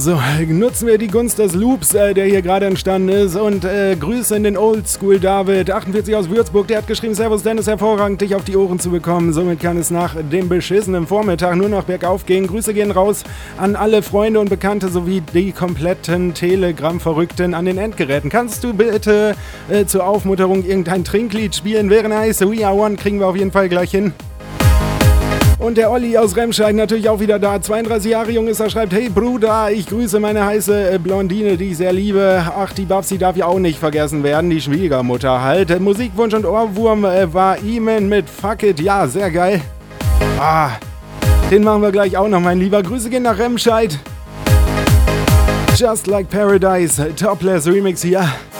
So, nutzen wir die Gunst des Loops, der hier gerade entstanden ist, und Grüße in den Oldschool David, 48 aus Würzburg, der hat geschrieben: Servus Dennis, hervorragend, dich auf die Ohren zu bekommen. Somit kann es nach dem beschissenen Vormittag nur noch bergauf gehen. Grüße gehen raus an alle Freunde und Bekannte sowie die kompletten Telegram-Verrückten an den Endgeräten. Kannst du bitte zur Aufmunterung irgendein Trinklied spielen? Wäre nice. We Are One kriegen wir auf jeden Fall gleich hin. Und der Olli aus Remscheid natürlich auch wieder da. 32 Jahre jung ist er, schreibt: Hey Bruder, ich grüße meine heiße Blondine, die ich sehr liebe. Ach, die Babsi darf ja auch nicht vergessen werden, die Schwiegermutter halt. Musikwunsch und Ohrwurm war Iman mit Fuck It. Ja, sehr geil. Den machen wir gleich auch noch, mein Lieber. Grüße gehen nach Remscheid. Just Like Paradise, Topless Remix hier.